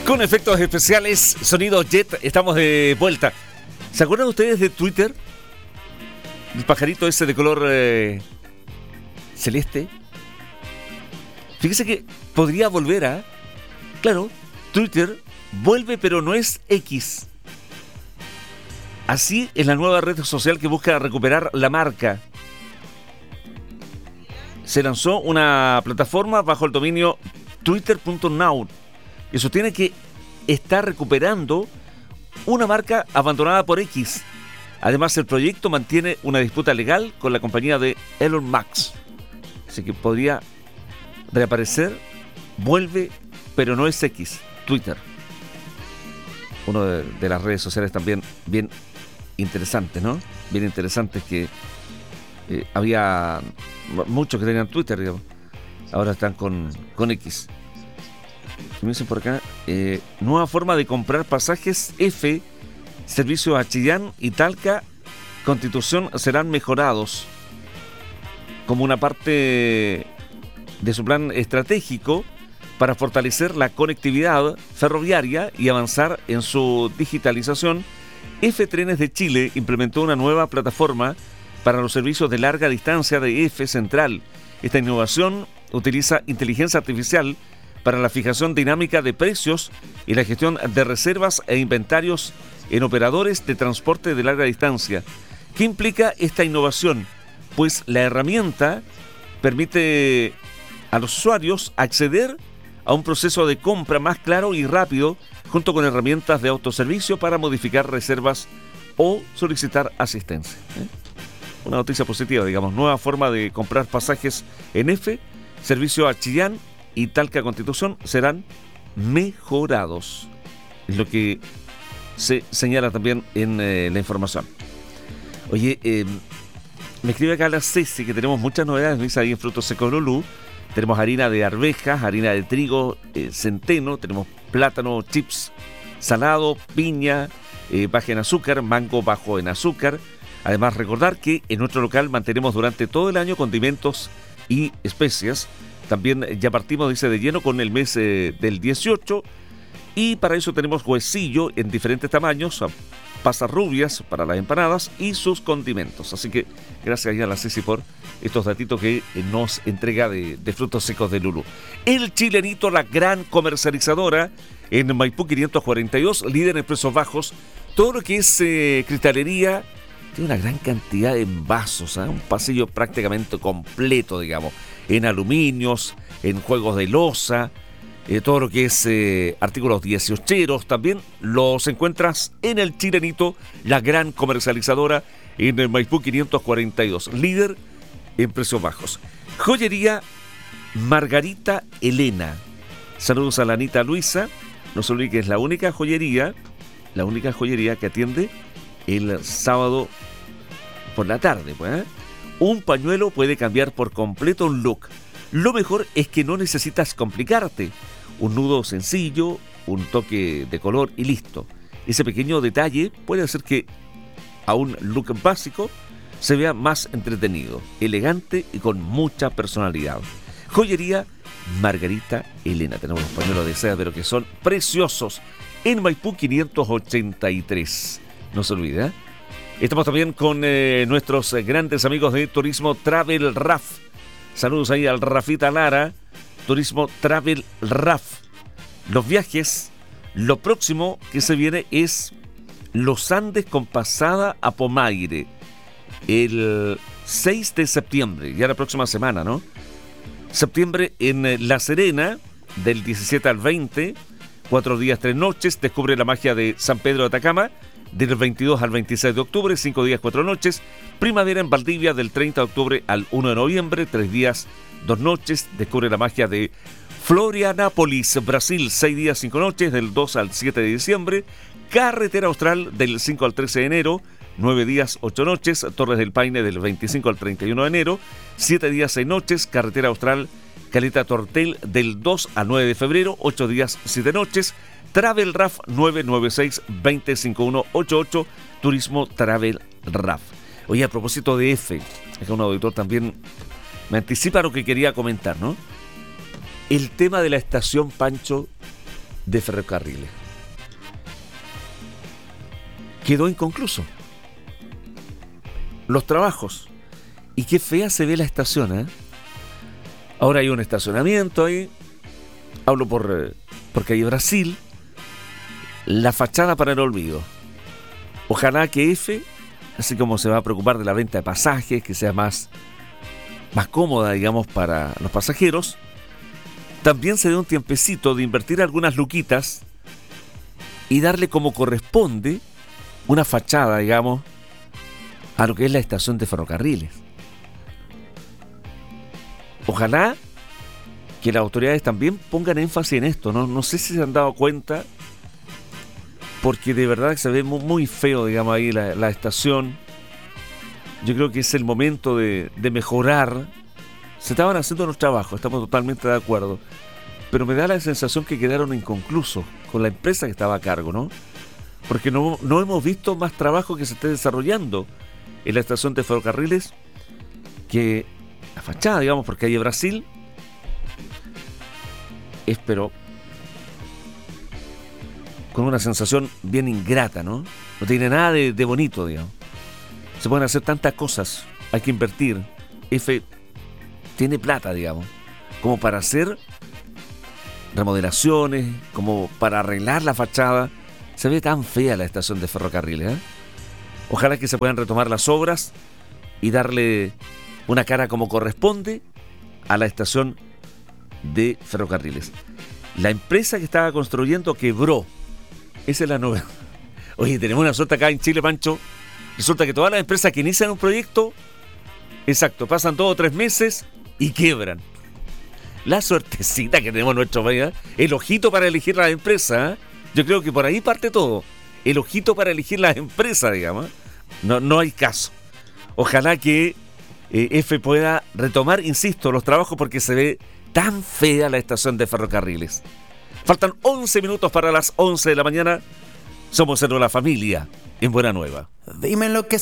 Con efectos especiales, sonido jet, estamos de vuelta. ¿Se acuerdan ustedes de Twitter? El pajarito ese de color celeste. Fíjese que podría volver a... Claro, Twitter vuelve, pero no es X. Así es la nueva red social que busca recuperar la marca. Se lanzó una plataforma bajo el dominio twitter.now y sostiene que está recuperando una marca abandonada por X. Además, el proyecto mantiene una disputa legal con la compañía de Elon Musk. Así que podría reaparecer, vuelve, pero no es X, Twitter. Uno de las redes sociales también bien interesantes, ¿no? Bien interesantes que había muchos que tenían Twitter, digamos. Ahora están con X. Me dicen por acá, nueva forma de comprar pasajes F, servicio a Chillán y Talca, Constitución serán mejorados como una parte de su plan estratégico para fortalecer la conectividad ferroviaria y avanzar en su digitalización. F Trenes de Chile implementó una nueva plataforma para los servicios de larga distancia de F Central. Esta innovación utiliza inteligencia artificial para la fijación dinámica de precios y la gestión de reservas e inventarios en operadores de transporte de larga distancia. ¿Qué implica esta innovación? Pues la herramienta permite a los usuarios acceder a un proceso de compra más claro y rápido, junto con herramientas de autoservicio para modificar reservas o solicitar asistencia. Una noticia positiva, digamos, nueva forma de comprar pasajes en F, servicio a Chillán y Talca Constitución serán mejorados. Es lo que se señala también en la información. Oye, me escribe acá la Ceci que tenemos muchas novedades, dice ahí en Frutos Secos Lulú. Tenemos harina de arvejas, harina de trigo, centeno, tenemos plátano, chips, salado, piña, baja en azúcar, mango bajo en azúcar. Además, recordar que en nuestro local mantenemos durante todo el año condimentos y especias. También ya partimos, dice, de lleno con el mes del 18. Y para eso tenemos huesillo en diferentes tamaños, pasas rubias para las empanadas y sus condimentos. Así que gracias ya a la Ceci por estos datitos que nos entrega de Frutos Secos de Lulú. El Chilenito, la gran comercializadora en Maipú 542, líder en precios bajos. Todo lo que es cristalería, tiene una gran cantidad de envases, un pasillo prácticamente completo, digamos, en aluminios, en juegos de loza, todo lo que es artículos 18eros, también los encuentras en el Chilenito, la gran comercializadora en el Maipú 542, líder en precios bajos. Joyería Margarita Elena. Saludos a la Anita Luisa. No se olvide que es la única joyería que atiende el sábado por la tarde, pues. Un pañuelo puede cambiar por completo un look. Lo mejor es que no necesitas complicarte. Un nudo sencillo, un toque de color y listo. Ese pequeño detalle puede hacer que a un look básico se vea más entretenido, elegante y con mucha personalidad. Joyería Margarita Elena. Tenemos los pañuelos de seda, pero que son preciosos, en Maipú 583. No se olvide, ¿eh? Estamos también con nuestros grandes amigos de Turismo Travel RAF. Saludos ahí al Rafita Lara. Turismo Travel RAF. Los viajes, lo próximo que se viene es Los Andes con pasada a Pomaire. El 6 de septiembre, ya la próxima semana, ¿no? Septiembre en La Serena, del 17 al 20, 4 días, 3 noches. Descubre la magia de San Pedro de Atacama, del 22 al 26 de octubre, 5 días, 4 noches. Primavera en Valdivia, del 30 de octubre al 1 de noviembre, 3 días, 2 noches. Descubre la magia de Florianópolis, Brasil, 6 días, 5 noches, del 2 al 7 de diciembre. Carretera Austral, del 5 al 13 de enero, 9 días, 8 noches. Torres del Paine, del 25 al 31 de enero, 7 días, 6 noches. Carretera Austral, Caleta Tortel, del 2 al 9 de febrero, 8 días, 7 noches. Travel RAF 996-205188, Turismo Travel RAF. Oye, a propósito de F, acá un auditor también me anticipa lo que quería comentar, ¿no? El tema de la estación Pancho de Ferrocarriles. Quedó inconcluso los trabajos. Y qué fea se ve la estación, ¿eh? Ahora hay un estacionamiento ahí. Hablo por calle Brasil. La fachada para el olvido. Ojalá que EFE, así como se va a preocupar de la venta de pasajes, que sea más cómoda, digamos, para los pasajeros, también se dé un tiempecito de invertir algunas luquitas y darle como corresponde una fachada, digamos, a lo que es la estación de Ferrocarriles. Ojalá que las autoridades también pongan énfasis en esto, ¿no? No sé si se han dado cuenta, porque de verdad que se ve muy feo, digamos, ahí la estación. Yo creo que es el momento de mejorar. Se estaban haciendo los trabajos, estamos totalmente de acuerdo, pero me da la sensación que quedaron inconclusos con la empresa que estaba a cargo, ¿no? Porque no hemos visto más trabajo que se esté desarrollando en la estación de Ferrocarriles que la fachada, digamos, porque calle Brasil pero con una sensación bien ingrata, ¿no? No tiene nada de bonito, digamos. Se pueden hacer tantas cosas, hay que invertir. EFE tiene plata, digamos, como para hacer remodelaciones, como para arreglar la fachada. Se ve tan fea la estación de Ferrocarriles, ¿eh? Ojalá que se puedan retomar las obras y darle una cara como corresponde a la estación de Ferrocarriles. La empresa que estaba construyendo quebró. Esa es la novedad. Oye, tenemos una suerte acá en Chile, Pancho. Resulta que todas las empresas que inician un proyecto, exacto, pasan 2 o 3 meses y quiebran. La suertecita que tenemos en nuestro país, ¿eh? El ojito para elegir las empresas, ¿eh? Yo creo que por ahí parte todo. El ojito para elegir las empresas, digamos, ¿eh? No hay caso. Ojalá que EFE pueda retomar, insisto, los trabajos, porque se ve tan fea la estación de Ferrocarriles. Faltan 11 minutos para las 11 de la mañana. Somos en La Familia, en Buena Nueva. Dime lo que